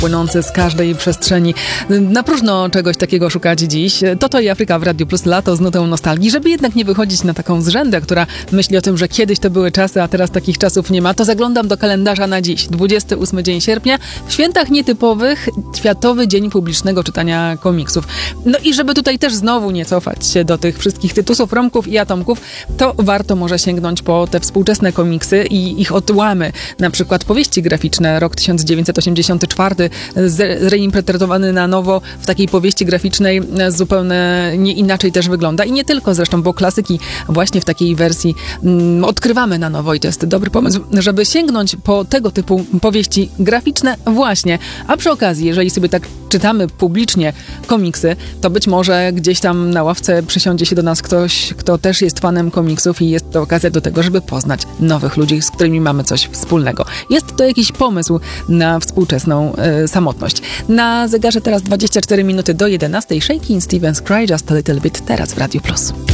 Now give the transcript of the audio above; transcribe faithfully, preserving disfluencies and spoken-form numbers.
płynący z każdej przestrzeni. Na próżno czegoś takiego szukać dziś. Toto i Afryka w Radiu Plus, lato z nutą nostalgii. Żeby jednak nie wychodzić na taką zrzędę, która myśli o tym, że kiedyś to były czasy, a teraz takich czasów nie ma, to zaglądam do kalendarza na dziś. dwudziesty ósmy dzień sierpnia. W świętach nietypowych Światowy Dzień Publicznego Czytania Komiksów. No i żeby tutaj też znowu nie cofać się do tych wszystkich tytusów, romków i atomków, to warto może sięgnąć po te współczesne komiksy i ich odłamy. Na przykład powieści graficzne, rok tysiąc dziewięćset osiemdziesiąty czwarty, zreinterpretowany na nowo w takiej powieści graficznej zupełnie nie inaczej też wygląda. I nie tylko zresztą, bo klasyki właśnie w takiej wersji mm, odkrywamy na nowo i to jest dobry pomysł, żeby sięgnąć po tego typu powieści graficzne właśnie. A przy okazji, jeżeli sobie tak czytamy publicznie komiksy, to być może gdzieś tam na ławce przysiądzie się do nas ktoś, kto też jest fanem komiksów i jest to okazja do tego, żeby poznać nowych ludzi, z którymi mamy coś wspólnego. Jest to jakiś pomysł na współczesną y, samotność. Na zegarze teraz dwadzieścia cztery minuty do jedenastej. Shakin' Stevens Cry Just a Little Bit teraz w Radiu Plus.